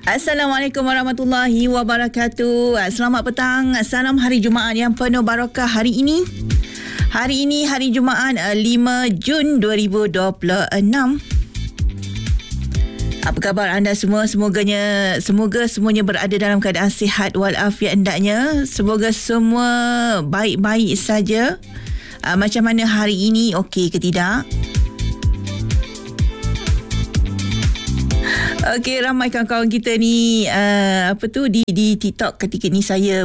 Assalamualaikum warahmatullahi wabarakatuh. Selamat petang. Salam hari Jumaat yang penuh barakah hari ini. Hari ini hari Jumaat 5 Jun 2026. Apa khabar anda semua? Semoga semuanya berada dalam keadaan sihat walafiat hendaknya. Semoga semua baik-baik saja. Macam mana hari ini, okey ke tidak? Okey, ramai kawan-kawan kita ni di TikTok ketika ni saya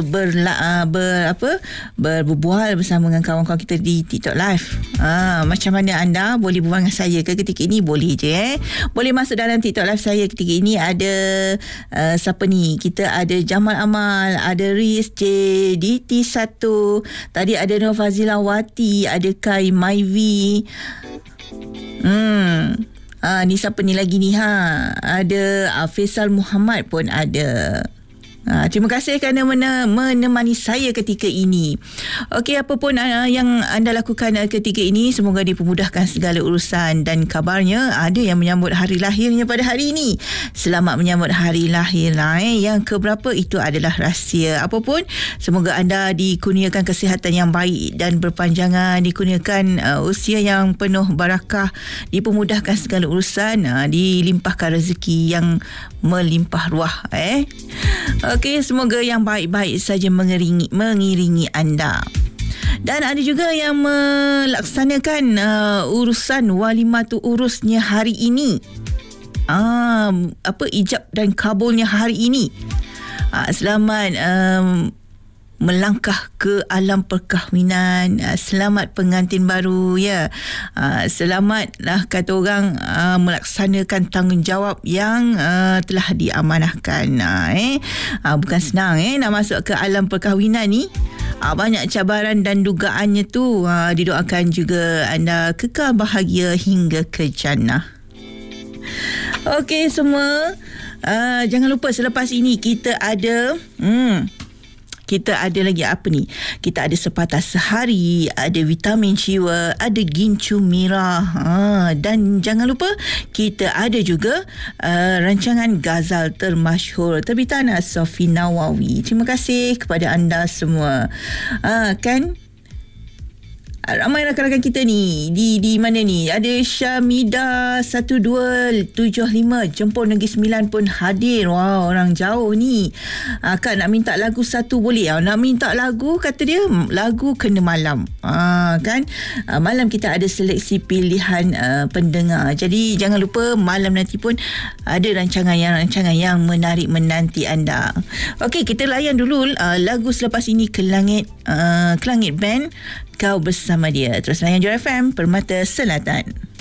berbual bersama dengan kawan-kawan kita di TikTok live. Macam mana anda boleh berbual dengan saya ke ketika ini? Boleh je Boleh masuk dalam TikTok live saya ketika ini. Ada siapa ni? Kita ada Jamal Amal, ada Riz J, DT1, tadi ada Nur Fazilawati, ada Kai Maivi. Ni siapa ni lagi ni ada Faisal Muhammad pun ada. Terima kasih kerana menemani saya ketika ini. Okey, apa pun yang anda lakukan ketika ini, semoga dipermudahkan segala urusan. Dan kabarnya ada yang menyambut hari lahirnya pada hari ini. Selamat menyambut hari lahir yang keberapa itu adalah rahsia. Apapun, semoga anda dikurniakan kesihatan yang baik dan berpanjangan, dikurniakan usia yang penuh barakah, dipermudahkan segala urusan, dilimpahkan rezeki yang melimpah ruah. Okey, semoga yang baik-baik saja mengiringi anda. Dan ada juga yang melaksanakan urusan walimatul urusnya hari ini. Ijab dan kabulnya hari ini. Selamat melangkah ke alam perkahwinan. Selamat pengantin baru ya. Selamatlah kata orang melaksanakan tanggungjawab yang telah diamanahkan. Bukan senang nak masuk ke alam perkahwinan ni. Banyak cabaran dan dugaannya tu. Didoakan juga anda kekal bahagia hingga ke jannah. Okey semua, jangan lupa selepas ini kita ada kita ada lagi apa ni? Kita ada sepatah sehari, ada vitamin jiwa, ada gincu merah. Dan jangan lupa kita ada juga rancangan Ghazal termasyhur terbitan Sofi Nawawi. Terima kasih kepada anda semua. Ramai rakan-rakan kita ni di mana ni? Ada Syamida 1275 Jempol Negeri Sembilan pun hadir. Wow, orang jauh ni. Kak nak minta lagu satu boleh? Nak minta lagu, kata dia lagu Kena Malam. Malam kita ada seleksi pilihan pendengar. Jadi jangan lupa malam nanti pun ada rancangan yang menarik menanti anda. Okey, kita layan dulu lagu selepas ini Kelangit Band, Kau Bersama Dia. Terus layan Jor FM Permata Selatan.